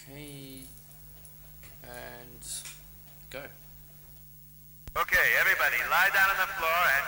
Okay, and go. Okay, everybody, lie down on the floor and